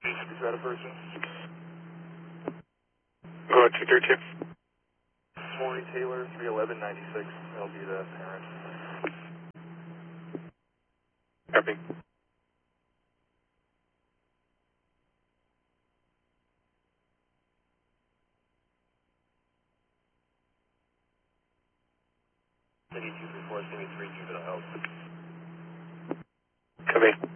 Is that a person? Go ahead, 232. Maury Taylor, 31196. That'll be the parent. Copy. City 234, City 3 juvenile health. Copy.